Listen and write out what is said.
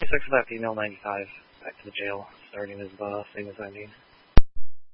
26 for that female 95. Back to the jail, starting as the same as ending.